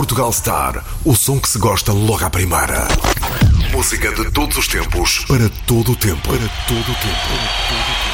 Portugal Star, o som que se gosta logo à primeira. Música de todos os tempos, para todo o tempo. Para todo o tempo.